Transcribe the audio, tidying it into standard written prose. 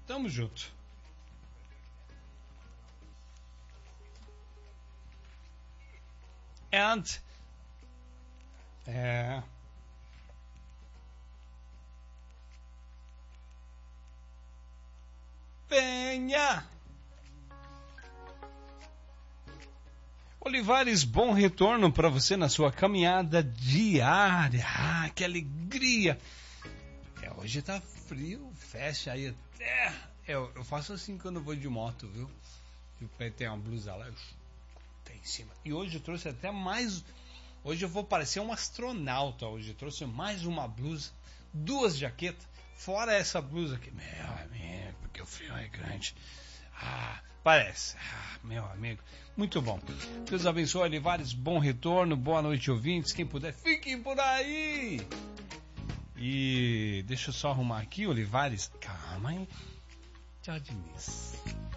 Tamo junto. And venha. Olivares, bom retorno para você na sua caminhada diária. Ah, que alegria. Hoje tá frio, fecha aí até. Eu faço assim quando eu vou de moto, viu? Tem uma blusa lá, tem em cima. E hoje eu trouxe até mais. Hoje eu vou parecer um astronauta. Hoje eu trouxe mais uma blusa, 2 jaquetas, fora essa blusa aqui. Meu amigo, porque o frio é grande. Ah, parece. Ah, meu amigo. Muito bom. Deus abençoe, Olivares. Bom retorno. Boa noite, ouvintes. Quem puder, fiquem por aí. E deixa eu só arrumar aqui, Olivares. Calma aí. Tchau, Diniz.